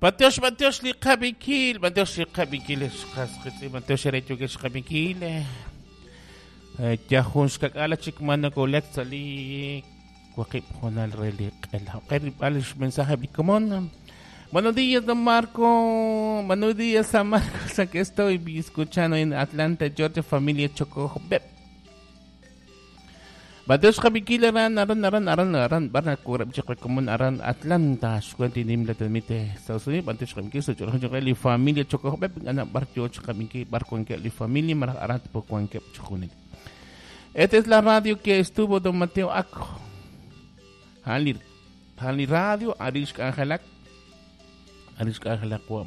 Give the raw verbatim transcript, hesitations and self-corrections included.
Mateos, Mateos, li kabikil, Mateos, li kabikil, es Mateos, erecho que es kabikil. Ya huns kakala chikmana kolek sali wakip honal relik el qerib alish mensaje bikomon. Buenos días, don Marco. Buenos días, San Marcos. Aquí estoy escuchando en Atlanta, Georgia, familia Choco. Bep. Bados kabikil aran aran aran aran aran barna kurab chikwe komun aran Atlanta. Shkwanti nimla tamite sausuni bados kabikil so chokho chokho li familia Choco. Bep anak barjo kabikil barkuanke li familia marak aran po kuanke chokunit. Esta es la radio que estuvo don Mateo Aco. Halir, Halir Radio, Arish Angelak, Arish Angelak